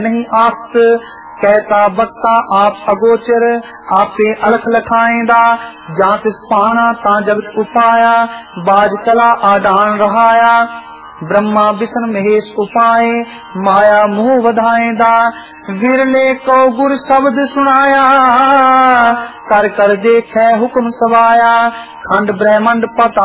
नहीं आस्त कहता बक्ता आप अगोचर आपे अलख लखाएंदा जात पाना ता जगत उपाया बाज कला आडान रहाया ब्रह्मा विष्णु महेश उपाय माया मुँह वधाएंदा विरले को गुर शब्द सुनाया कर कर देखे हुक्म सवाया खंड ब्रह्मंड पता